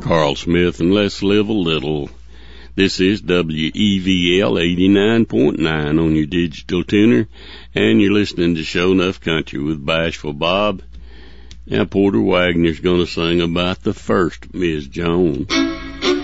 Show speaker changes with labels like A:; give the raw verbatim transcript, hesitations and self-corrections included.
A: Carl Smith, and let's live a little. This is W E V L eighty-nine point nine on your digital tuner, and you're listening to Show Enough Country with Bashful Bob. Now Porter Wagner's going to sing about the first Miz Jones.